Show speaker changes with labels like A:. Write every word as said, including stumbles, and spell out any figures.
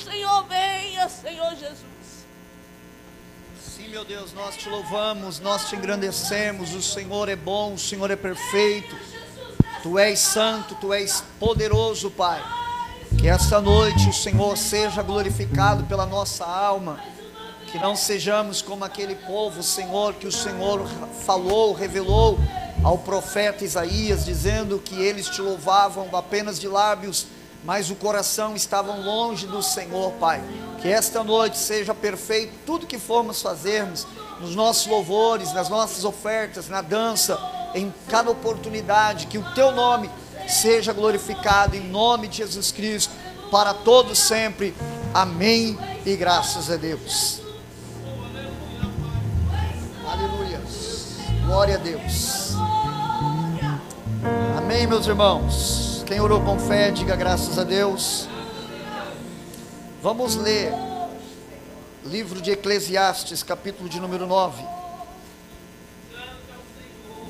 A: Senhor venha, Senhor Jesus.
B: Sim, meu Deus, nós te louvamos, nós te engrandecemos. O Senhor é bom, o Senhor é perfeito. Tu és santo, Tu és poderoso, Pai. Que esta noite o Senhor seja glorificado pela nossa alma. Que não sejamos como aquele povo, Senhor, que o Senhor falou, revelou ao profeta Isaías, dizendo que eles te louvavam apenas de lábios, mas o coração estava longe do Senhor, Pai. Que esta noite seja perfeito tudo que formos fazermos, nos nossos louvores, nas nossas ofertas, na dança, em cada oportunidade, que o Teu nome seja glorificado em nome de Jesus Cristo, para todos sempre. Amém e graças a Deus. Aleluia, glória a Deus. Amém, meus irmãos. Quem orou com fé, diga graças a Deus. Vamos ler livro de Eclesiastes, capítulo de número nove.